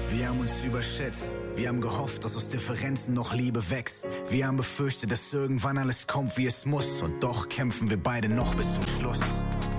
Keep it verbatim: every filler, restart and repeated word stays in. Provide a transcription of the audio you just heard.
Wir haben uns überschätzt. Wir haben gehofft, dass aus Differenzen noch Liebe wächst. Wir haben befürchtet, dass irgendwann alles kommt, wie es muss. Und doch kämpfen wir beide noch bis zum Schluss.